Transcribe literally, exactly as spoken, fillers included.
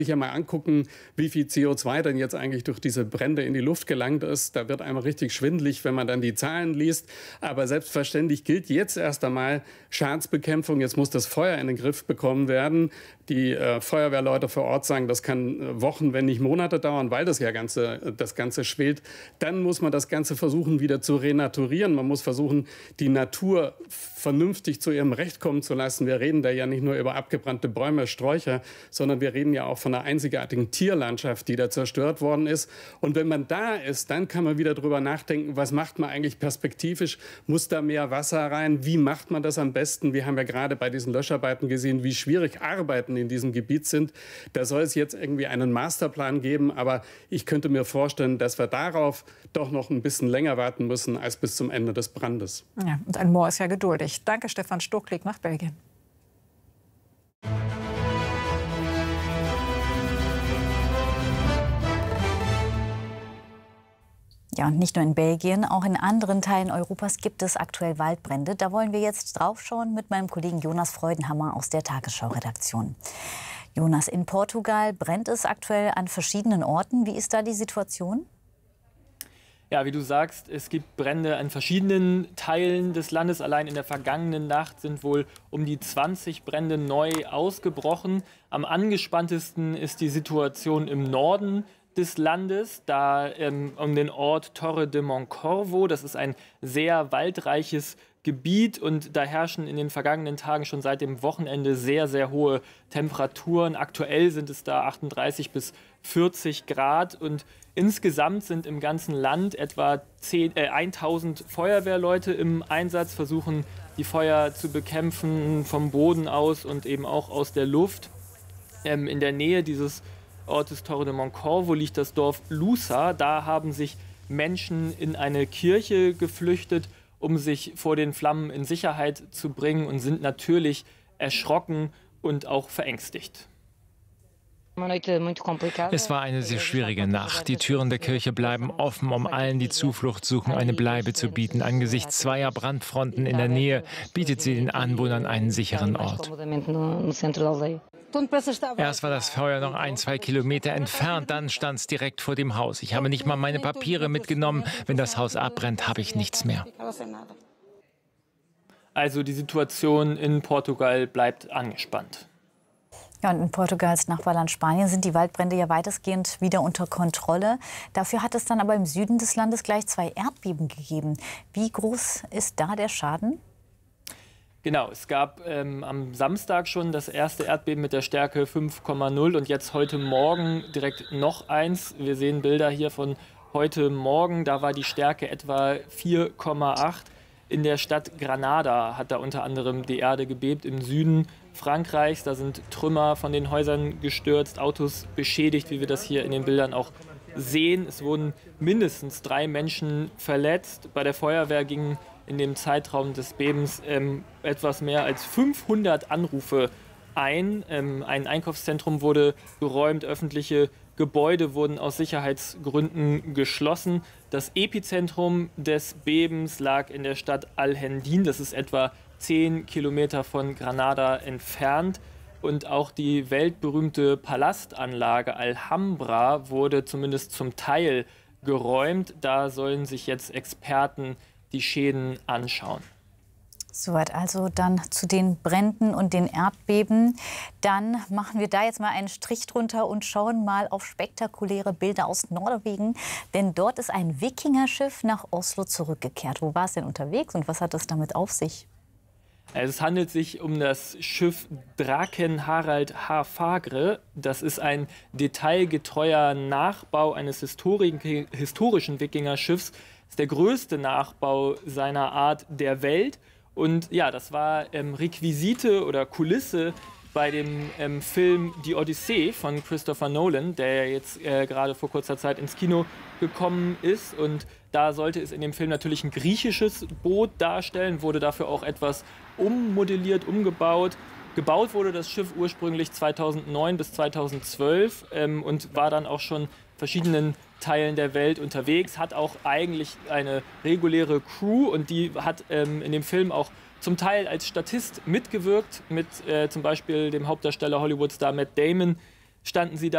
sich ja mal angucken, wie viel C O zwei denn jetzt eigentlich durch diese Brände in die Luft gelangt ist. Da wird einem richtig schwindelig, wenn man dann die Zahlen liest. Aber selbstverständlich gilt jetzt erst einmal Schadensbekämpfung. Jetzt muss das Feuer in den Griff bekommen werden. Die äh, Feuerwehrleute vor Ort sagen, das kann Wochen, wenn nicht Monate dauern, weil das ja ganze, das Ganze schwelt. Dann muss man das Ganze versuchen, wieder zu renaturieren. Man muss versuchen, die Natur vernünftig zu ihrem Recht kommen zu lassen. Wir reden da ja nicht nur über abgebrannte Bäume, Sträucher, sondern wir reden ja auch von einer einzigartigen Tierlandschaft, die da zerstört worden ist. Und wenn man da ist, dann kann man wieder drüber nachdenken, was macht man eigentlich perspektivisch? Muss da mehr Wasser rein? Wie macht man das am besten? Wir haben ja gerade bei diesen Löscharbeiten gesehen, wie schwierig Arbeiten in diesem Gebiet sind. Da soll es jetzt irgendwie einen Masterplan geben, aber ich könnte mir vorstellen, dass wir darauf doch noch ein bisschen länger warten müssen als bis zum Ende des Brandes. Ja, und ein Moor ist ja geduldig. Danke, Stefan Stucklig nach Belgien. Ja, und nicht nur in Belgien, auch in anderen Teilen Europas gibt es aktuell Waldbrände. Da wollen wir jetzt draufschauen mit meinem Kollegen Jonas Freudenhammer aus der Tagesschau-Redaktion. Jonas, in Portugal brennt es aktuell an verschiedenen Orten. Wie ist da die Situation? Ja, wie du sagst, es gibt Brände an verschiedenen Teilen des Landes. Allein in der vergangenen Nacht sind wohl um die zwanzig Brände neu ausgebrochen. Am angespanntesten ist die Situation im Norden des Landes, da ähm, um den Ort Torre de Moncorvo. Das ist ein sehr waldreiches Gebiet und da herrschen in den vergangenen Tagen schon seit dem Wochenende sehr, sehr hohe Temperaturen. Aktuell sind es da achtunddreißig bis vierzig Grad und insgesamt sind im ganzen Land etwa zehn, äh, tausend Feuerwehrleute im Einsatz, versuchen die Feuer zu bekämpfen vom Boden aus und eben auch aus der Luft. Ähm, in der Nähe dieses Ortes Torre de Moncorvo liegt das Dorf Luça. Da haben sich Menschen in eine Kirche geflüchtet, um sich vor den Flammen in Sicherheit zu bringen und sind natürlich erschrocken und auch verängstigt. Es war eine sehr schwierige Nacht. Die Türen der Kirche bleiben offen, um allen, die Zuflucht suchen, eine Bleibe zu bieten. Angesichts zweier Brandfronten in der Nähe bietet sie den Anwohnern einen sicheren Ort. Erst war das Feuer noch ein, zwei Kilometer entfernt, dann stand es direkt vor dem Haus. Ich habe nicht mal meine Papiere mitgenommen. Wenn das Haus abbrennt, habe ich nichts mehr. Also die Situation in Portugal bleibt angespannt. Ja, und in Portugals Nachbarland Spanien sind die Waldbrände ja weitestgehend wieder unter Kontrolle. Dafür hat es dann aber im Süden des Landes gleich zwei Erdbeben gegeben. Wie groß ist da der Schaden? Genau, es gab ähm, am Samstag schon das erste Erdbeben mit der Stärke fünf Komma null und jetzt heute Morgen direkt noch eins. Wir sehen Bilder hier von heute Morgen, da war die Stärke etwa vier Komma acht. In der Stadt Granada hat da unter anderem die Erde gebebt, im Süden Frankreichs. Da sind Trümmer von den Häusern gestürzt, Autos beschädigt, wie wir das hier in den Bildern auch sehen. Es wurden mindestens drei Menschen verletzt. Bei der Feuerwehr gingen in dem Zeitraum des Bebens ähm, etwas mehr als fünfhundert Anrufe ein. Ähm, ein Einkaufszentrum wurde geräumt, öffentliche Gebäude wurden aus Sicherheitsgründen geschlossen. Das Epizentrum des Bebens lag in der Stadt Alhendín. Das ist etwa zehn Kilometer von Granada entfernt. Und auch die weltberühmte Palastanlage Alhambra wurde zumindest zum Teil geräumt. Da sollen sich jetzt Experten die Schäden anschauen. Soweit also dann zu den Bränden und den Erdbeben. Dann machen wir da jetzt mal einen Strich drunter und schauen mal auf spektakuläre Bilder aus Norwegen. Denn dort ist ein Wikingerschiff nach Oslo zurückgekehrt. Wo war es denn unterwegs und was hat es damit auf sich? Es handelt sich um das Schiff Draken Harald Haarfagre. Das ist ein detailgetreuer Nachbau eines historischen Wikingerschiffs. Das ist der größte Nachbau seiner Art der Welt. Und ja, das war ähm, Requisite oder Kulisse bei dem ähm, Film Die Odyssee von Christopher Nolan, der jetzt äh, gerade vor kurzer Zeit ins Kino gekommen ist. Und da sollte es in dem Film natürlich ein griechisches Boot darstellen, wurde dafür auch etwas ummodelliert, umgebaut. Gebaut wurde das Schiff ursprünglich zweitausendneun bis zweitausendzwölf ähm, und war dann auch schon verschiedenen Teilen der Welt unterwegs, hat auch eigentlich eine reguläre Crew und die hat ähm, in dem Film auch zum Teil als Statist mitgewirkt, mit äh, zum Beispiel dem Hauptdarsteller Hollywood-Star Matt Damon standen sie da.